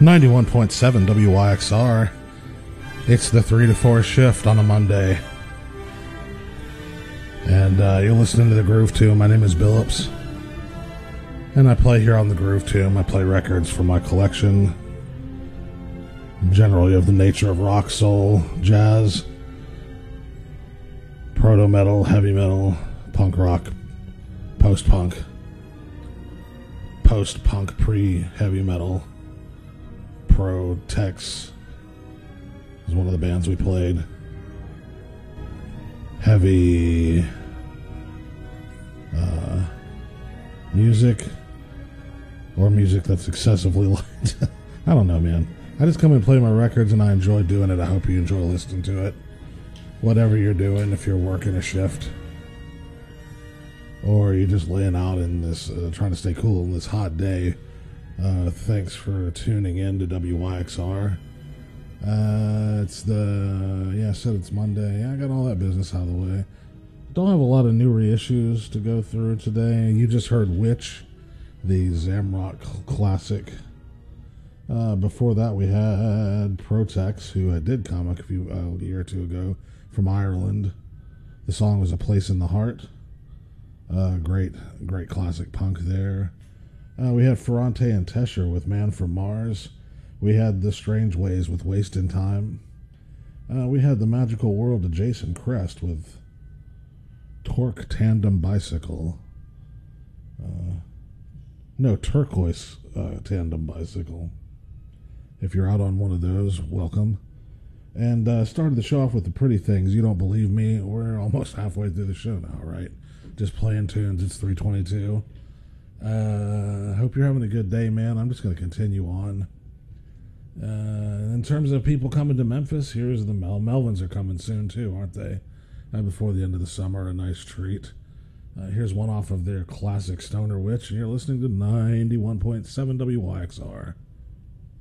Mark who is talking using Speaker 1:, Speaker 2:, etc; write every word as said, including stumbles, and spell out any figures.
Speaker 1: ninety-one point seven W Y X R. It's the three to four shift on a Monday. And uh, you're listening to The Groove Tomb. My name is Billups. And I play here on The Groove Tomb. I play records for my collection. Generally of the nature of rock, soul, jazz, proto-metal, heavy metal, punk rock, post-punk, post-punk, pre-heavy metal, Pro-Tex is one of the bands we played. Heavy uh, music, or music that's excessively light. I don't know, man. I just come and play my records and I enjoy doing it. I hope you enjoy listening to it. Whatever you're doing, if you're working a shift, or you're just laying out in this, uh, trying to stay cool in this hot day, uh, thanks for tuning in to W Y X R. Uh, it's the, yeah, I said it's Monday. Yeah, I got all that business out of the way. Don't have a lot of new reissues to go through today. You just heard Witch, the Zamrock classic. Uh, before that, we had Pro-Tex, who did come a few uh, a year or two ago from Ireland. The song was A Place in the Heart. Uh, great, great classic punk there. Uh, we had Ferrante and Tesher with Man from Mars. We had The Strange Ways with Waste in Time. Uh, we had The Magical World of Jason Crest with Torque Tandem Bicycle. Uh, no, Turquoise uh, Tandem Bicycle. If you're out on one of those, welcome. And uh, started the show off with The Pretty Things. You don't believe me? We're almost halfway through the show now, right? Just playing tunes. It's three twenty-two. I uh, hope you're having a good day, man. I'm just going to continue on. Uh, in terms of people coming to Memphis, here's the Mel. Melvins are coming soon, too, aren't they? Uh, before the end of the summer, a nice treat. Uh, here's one off of their classic Stoner Witch, and you're listening to ninety-one point seven W Y X R.